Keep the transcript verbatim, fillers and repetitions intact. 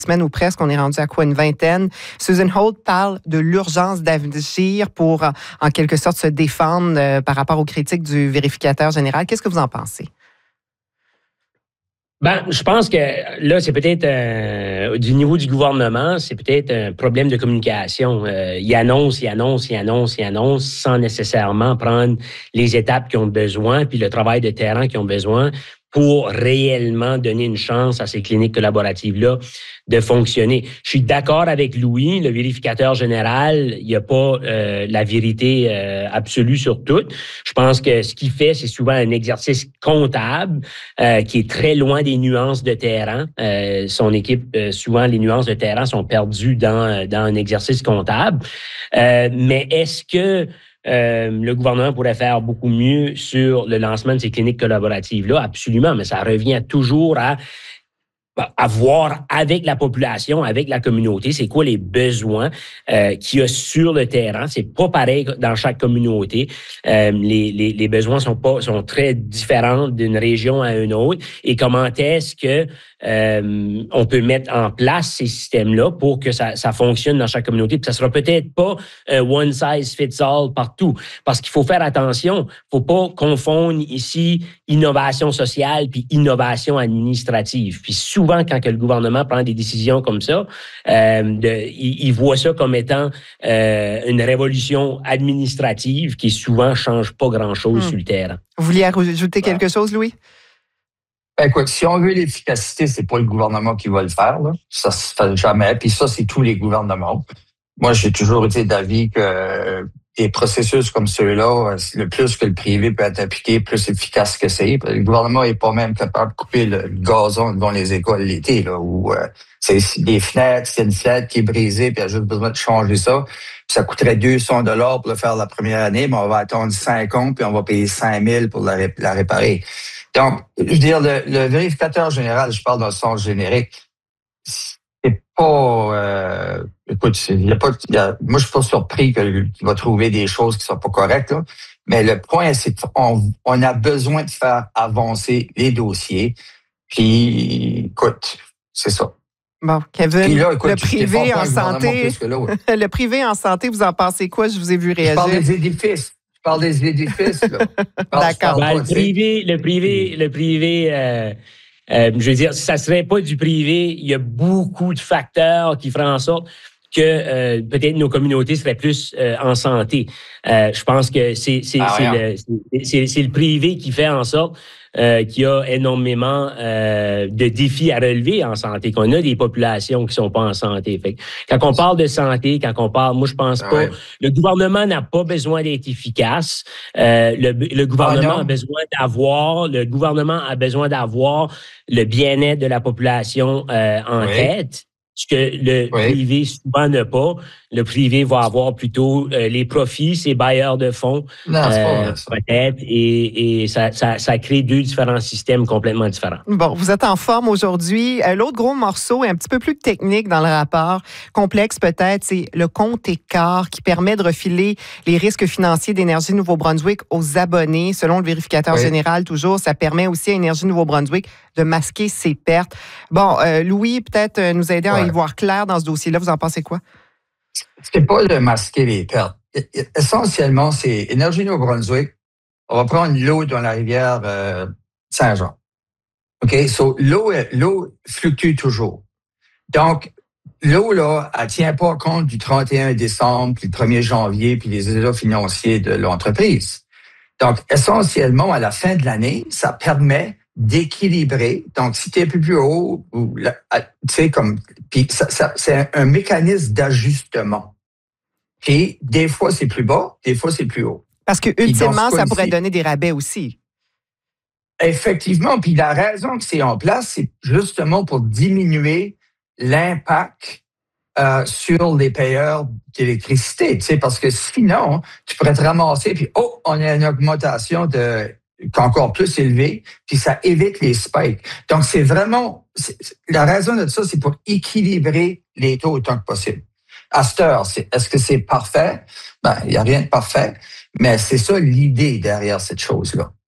semaine ou presque, on est rendu à quoi, une vingtaine. Susan Holt parle de l'urgence d'agir pour, en quelque sorte, se défendre euh, par rapport aux critiques du vérificateur général. Qu'est-ce que vous en pensez? Ben, je pense que là, c'est peut-être euh, du niveau du gouvernement, c'est peut-être un problème de communication. Euh, il annonce, il annonce, il annonce, il annonce, sans nécessairement prendre les étapes qu'ils ont besoin, puis le travail de terrain qu'ils ont besoin pour réellement donner une chance à ces cliniques collaboratives-là de fonctionner. Je suis d'accord avec Louis, le vérificateur général, il n'y a pas euh, la vérité euh, absolue sur tout. Je pense que ce qu'il fait, c'est souvent un exercice comptable euh, qui est très loin des nuances de terrain. Euh, son équipe, euh, souvent, les nuances de terrain sont perdues dans, dans un exercice comptable. Euh, mais est-ce que Euh, le gouvernement pourrait faire beaucoup mieux sur le lancement de ces cliniques collaboratives-là? Absolument, mais ça revient toujours à à voir avec la population, avec la communauté, c'est quoi les besoins euh, qu'il y a sur le terrain. C'est pas pareil dans chaque communauté. Euh, les, les, les besoins sont pas sont très différents d'une région à une autre. Et comment est-ce que euh, on peut mettre en place ces systèmes-là pour que ça, ça fonctionne dans chaque communauté? Puis ça sera peut-être pas un one size fits all partout, parce qu'il faut faire attention. Faut pas confondre ici innovation sociale puis innovation administrative. Puis souvent, quand que le gouvernement prend des décisions comme ça, euh, de, il, il voit ça comme étant euh, une révolution administrative qui souvent change pas grand-chose hmm. sur le terrain. Vous vouliez ajouter quelque chose, Louis? Ben écoute, si on veut l'efficacité, c'est pas le gouvernement qui va le faire, là. Ça se fait jamais. Puis ça, c'est tous les gouvernements. Moi, j'ai toujours été d'avis que des processus comme ceux-là, le plus que le privé peut être appliqué, plus efficace que c'est. Le gouvernement est pas même capable de couper le gazon devant les écoles l'été, là, où euh, c'est des fenêtres, c'est une fenêtre qui est brisée, puis il y a juste besoin de changer ça. Puis ça coûterait deux cents dollars pour le faire la première année, mais on va attendre cinquante, puis on va payer cinq mille pour la, ré- la réparer. Donc, je veux dire, le, le vérificateur général, je parle dans le sens générique, c'est pas... Euh, écoute, il y a pas, il y a, moi, je suis pas surpris que, qu'il va trouver des choses qui sont pas correctes, là. Mais le point, c'est qu'on on a besoin de faire avancer les dossiers. Puis, écoute, c'est ça. Bon, Kevin, là, écoute, le privé en santé, le privé en santé, vous en pensez quoi? Je vous ai vu réagir. Je parle des édifices. Je parle des édifices, là. D'accord. Ben, le privé, le privé, le privé, euh, euh, je veux dire, si ça serait pas du privé, il y a beaucoup de facteurs qui feraient en sorte que euh, peut-être nos communautés seraient plus euh, en santé. Euh, je pense que c'est c'est ah, c'est, le, c'est, c'est, c'est le privé qui fait en sorte euh, qu'il y a énormément euh, de défis à relever en santé, qu'on a des populations qui sont pas en santé. Fait que quand on parle de santé, quand on parle, moi je pense ah, pas, ouais. Le gouvernement n'a pas besoin d'être efficace. Euh, le, le gouvernement ah, a besoin d'avoir, le gouvernement a besoin d'avoir le bien-être de la population euh, en oui. tête. Ce que le oui. privé souvent n'a pas. Le privé va avoir plutôt euh, les profits, ses bailleurs de fonds, non, c'est pas vrai, ça. peut-être, et, et ça, ça, ça crée deux différents systèmes complètement différents. Bon, vous êtes en forme aujourd'hui. Euh, l'autre gros morceau est un petit peu plus technique dans le rapport, complexe peut-être, c'est le compte écart qui permet de refiler les risques financiers d'Énergie Nouveau-Brunswick aux abonnés. Selon le vérificateur oui. général, toujours, ça permet aussi à Énergie Nouveau-Brunswick de masquer ses pertes. Bon, euh, Louis, peut-être euh, nous aider ouais. à y voir clair dans ce dossier-là. Vous en pensez quoi? C'est pas de masquer les pertes. Essentiellement, c'est Énergie Nouveau-Brunswick. On va prendre l'eau dans la rivière euh, Saint-Jean. OK? So, l'eau, l'eau fluctue toujours. Donc, l'eau, là, elle tient pas compte du trente et un décembre, puis le premier janvier, puis les états financiers de l'entreprise. Donc, essentiellement, à la fin de l'année, ça permet d'équilibrer. Donc, si tu es plus, plus haut, ou tu sais, comme, puis ça, ça, c'est un, un mécanisme d'ajustement. Puis, des fois, c'est plus bas, des fois, c'est plus haut. Parce que, ultimement, ça pourrait donner des rabais aussi. Effectivement. Puis, la raison que c'est en place, c'est justement pour diminuer l'impact euh, sur les payeurs d'électricité. Tu sais, parce que sinon, tu pourrais te ramasser, puis, oh, on a une augmentation de encore plus élevée, puis ça évite les spikes. Donc, c'est vraiment... C'est, la raison de ça, c'est pour équilibrer les taux autant que possible. À cette heure, c'est, est-ce que c'est parfait? Ben, il n'y a rien de parfait, mais c'est ça l'idée derrière cette chose-là.